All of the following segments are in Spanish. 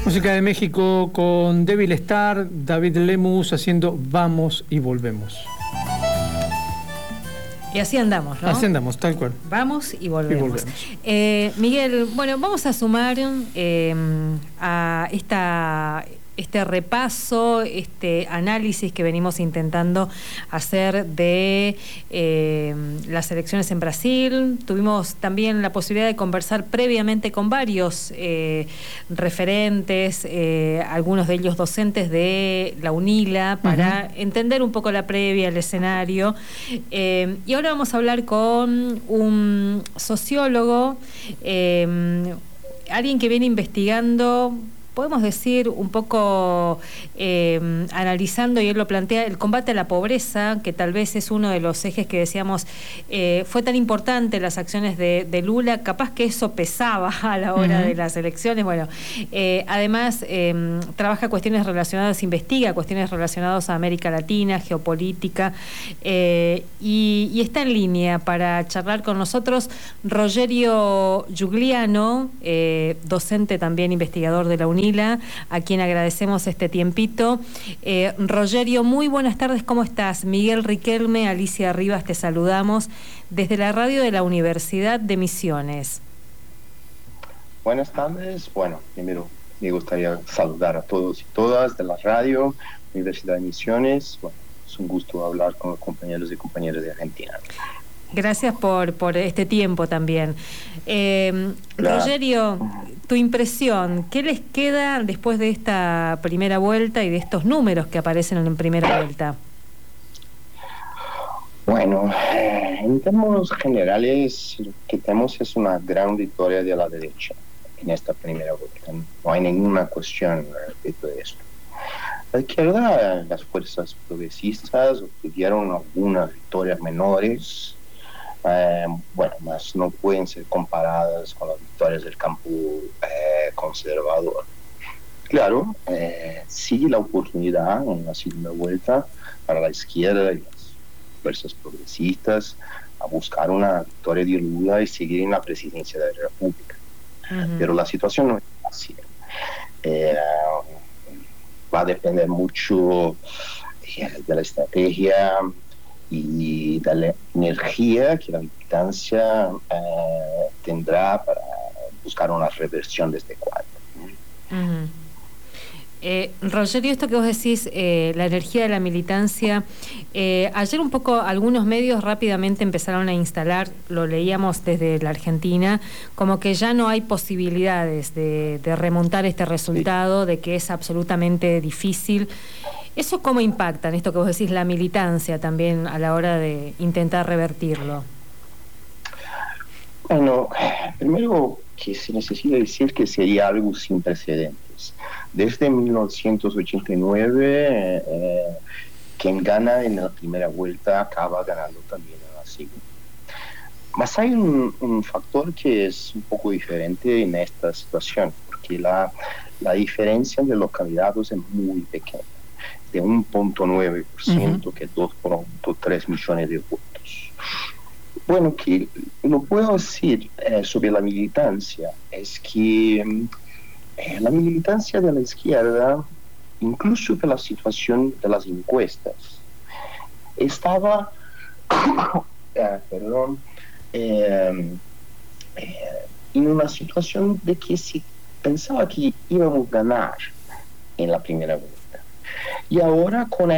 Música de México con Devil Star, David Lemus haciendo Vamos y Volvemos. Y así andamos, ¿no? Así andamos, tal cual. Vamos y volvemos. Miguel, bueno, vamos a sumar a este repaso, este análisis que venimos intentando hacer de las elecciones en Brasil. Tuvimos también la posibilidad de conversar previamente con varios referentes, algunos de ellos docentes de la UNILA, para entender un poco la previa, el escenario. Y ahora vamos a hablar con un sociólogo, alguien que viene investigando, podemos decir, un poco analizando, y él lo plantea, el combate a la pobreza, que tal vez es uno de los ejes que decíamos, fue tan importante las acciones de Lula, capaz que eso pesaba a la hora de las elecciones. Bueno, además trabaja cuestiones relacionadas, investiga cuestiones relacionadas a América Latina, geopolítica, y está en línea para charlar con nosotros Rogerio Giuliano, docente también investigador de la UNILA, a quien agradecemos este tiempito. Rogerio, muy buenas tardes, ¿cómo estás? Miguel Riquelme, Alicia Rivas, te saludamos desde la radio de la Universidad de Misiones. Buenas tardes. Bueno, primero me gustaría saludar a todos y todas de la radio, Universidad de Misiones. Bueno, es un gusto hablar con los compañeros y compañeras de Argentina. Gracias por este tiempo también. Rogerio, tu impresión, ¿qué les queda después de esta primera vuelta y de estos números que aparecen en primera vuelta? Bueno, en términos generales, lo que tenemos es una gran victoria de la derecha en esta primera vuelta. No hay ninguna cuestión respecto de esto. La izquierda, las fuerzas progresistas obtuvieron algunas victorias menores, bueno, más no pueden ser comparadas con las victorias del campo conservador. Claro, sigue la oportunidad en la segunda vuelta para la izquierda y las fuerzas progresistas a buscar una victoria de Lula y seguir en la presidencia de la República. Pero la situación no es fácil. Va a depender mucho de la estrategia y de la energía que la militancia tendrá para buscar una reversión de este cuadro. Rogerio, esto que vos decís, la energía de la militancia, ayer un poco algunos medios rápidamente empezaron a instalar, lo leíamos desde la Argentina, como que ya no hay posibilidades de remontar este resultado, de que es absolutamente difícil. ¿Eso cómo impacta en esto que vos decís, la militancia también a la hora de intentar revertirlo? Bueno, primero que se necesita decir que sería algo sin precedentes. Desde 1989, quien gana en la primera vuelta acaba ganando también en la segunda. Mas hay un factor que es un poco diferente en esta situación, porque la diferencia de los candidatos es muy pequeña, de 1.9%, que es 2.3 millones de votos. Bueno, que lo puedo decir sobre la militancia es que la militancia de la izquierda, incluso por la situación de las encuestas, estaba en una situación de que se pensaba que íbamos a ganar en la primera vuelta. Y ahora con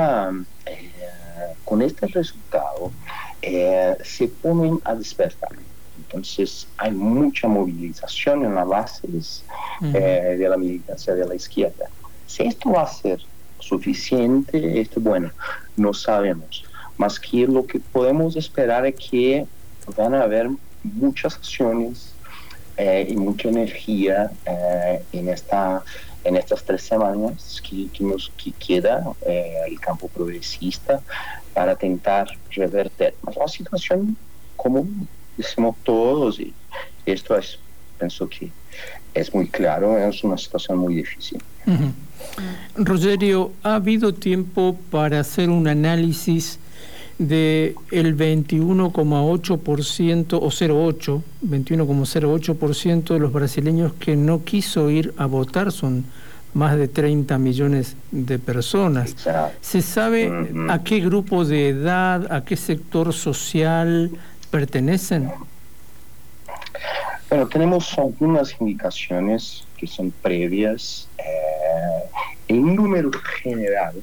este resultado se ponen a despertar. Entonces hay mucha movilización en las bases de la militancia de la izquierda. Si esto va a ser suficiente, bueno, no sabemos. Más que lo que podemos esperar es que van a haber muchas acciones y mucha energía en estas 3 semanas que queda el campo progresista para intentar revertir. Mas la situación, como decimos todos, y esto pienso que es muy claro, es una situación muy difícil. Rogerio, ¿ha habido tiempo para hacer un análisis de el 21,8% o 21,08% de los brasileños que no quiso ir a votar. Son más de 30 millones de personas. Exacto. ¿Se sabe a qué grupo de edad, a qué sector social pertenecen? Bueno, tenemos algunas indicaciones que son previas. El número general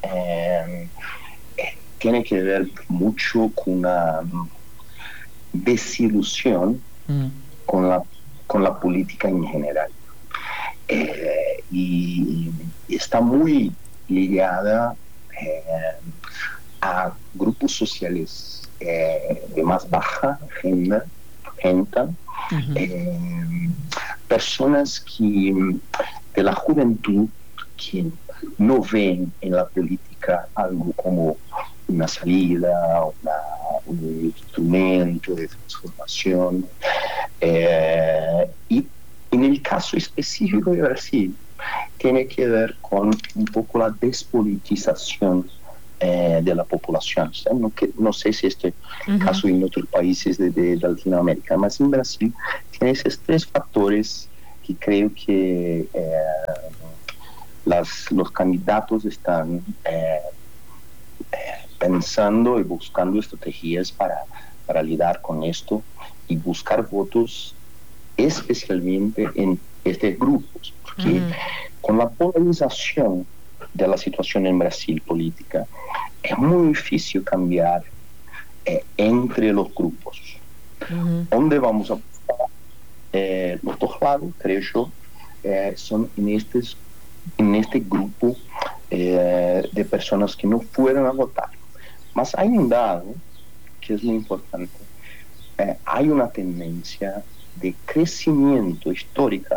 tiene que ver mucho con una desilusión con la política en general. Y está muy ligada a grupos sociales de más baja renta, personas de la juventud que no ven en la política algo como una salida, un instrumento de transformación. Y en el caso específico de Brasil, tiene que ver con un poco la despolitización de la población. No sé si este caso en otros países de Latinoamérica, pero en Brasil tiene esos tres factores que creo que los candidatos están pensando y buscando estrategias para lidiar con esto y buscar votos especialmente en estos grupos, porque con la polarización de la situación en Brasil política, es muy difícil cambiar entre los grupos. ¿Dónde vamos a buscar? Los dos lados, creo yo, son en este grupo de personas que no fueron a votar. Mas hay un dado que es muy importante. Hay una tendencia de crecimiento histórica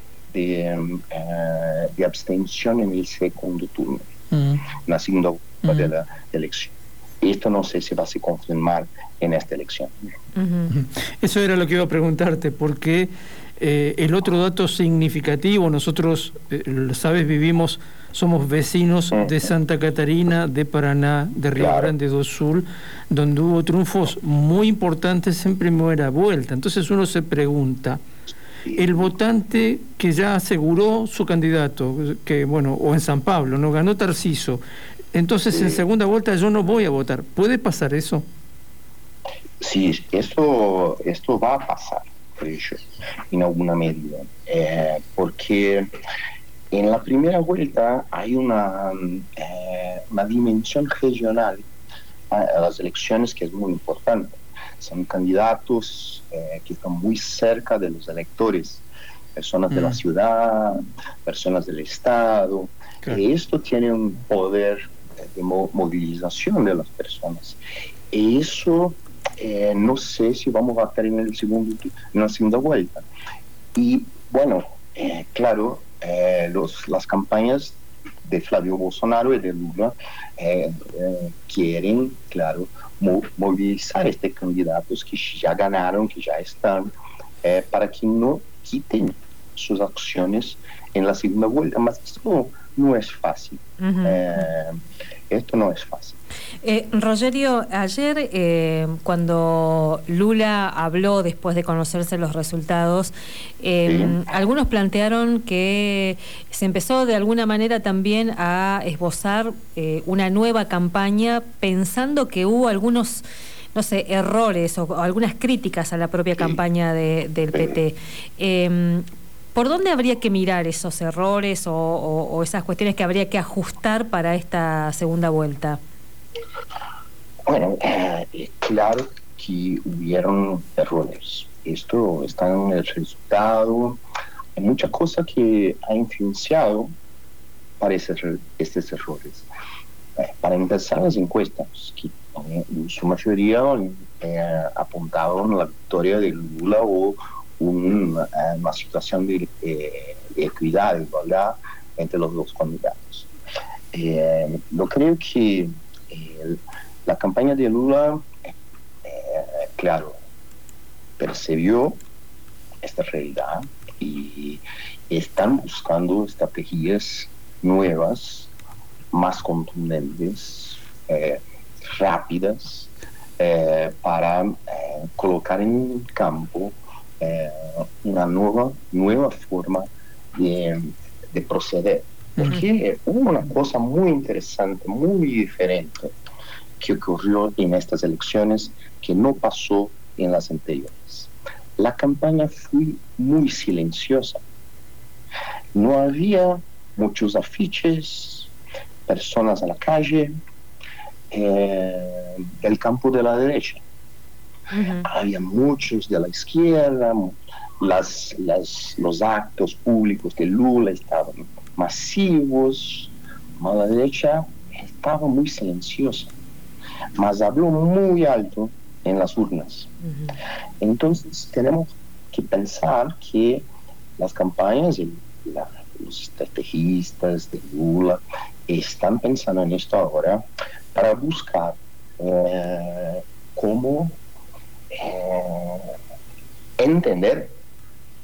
de abstención en el segundo turno, en la segunda vuelta de la elección. Esto no sé si va a se confirmar en esta elección. Eso era lo que iba a preguntarte, porque el otro dato significativo, nosotros, sabes, somos vecinos de Santa Catarina, de Paraná, de Río Grande do Sul, donde hubo triunfos muy importantes en primera vuelta. Entonces uno se pregunta, el votante que ya aseguró su candidato, o en San Pablo, no ganó Tarciso, entonces en segunda vuelta yo no voy a votar. ¿Puede pasar eso? Sí, esto va a pasar, creo yo, en alguna medida, porque en la primera vuelta hay una dimensión regional a las elecciones que es muy importante. Son candidatos que están muy cerca de los electores, personas de la ciudad, personas del Estado. Claro. Y esto tiene un poder de movilización de las personas. Y eso no sé si vamos a tener en la segunda vuelta. Y bueno, claro, las campañas de Flavio Bolsonaro y de Lula quieren, claro, movilizar estos candidatos que ya ganaron, que ya están, para que no quiten sus acciones en la segunda vuelta. Mas esto no es fácil. Esto no es fácil. Rogerio, ayer cuando Lula habló después de conocerse los resultados, algunos plantearon que se empezó de alguna manera también a esbozar una nueva campaña, pensando que hubo algunos, no sé, errores o algunas críticas a la propia campaña del PT. ¿Por dónde habría que mirar esos errores o esas cuestiones que habría que ajustar para esta segunda vuelta? Bueno, claro que hubieron errores. Esto está en el resultado. Hay muchas cosas que han influenciado para estos errores. Para empezar, las encuestas, que en su mayoría apuntaban a la victoria de Lula o una situación de equidad, de igualdad entre los dos candidatos. Yo creo que la campaña de Lula, claro, percibió esta realidad y están buscando estrategias nuevas, más contundentes, rápidas para colocar en campo una nueva forma de proceder. Porque hubo una cosa muy interesante, muy diferente que ocurrió en estas elecciones que no pasó en las anteriores. La campaña fue muy silenciosa. No había muchos afiches, personas a la calle, del campo de la derecha. Había muchos de la izquierda, los actos públicos de Lula estaban masivos, la derecha estaba muy silenciosa, mas habló muy alto en las urnas. Entonces tenemos que pensar que las campañas y los estrategistas de Lula están pensando en esto ahora para buscar cómo entender